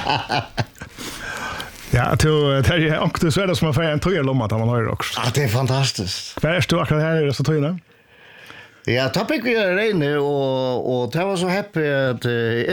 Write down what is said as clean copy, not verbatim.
Ja, det är också så är det som man får en tøyer lomma att man hör också. Ja, det är fantastiskt. Vad är det akkurat här i dessa tøyerna? Ja, tack vi är inne och det var så happy att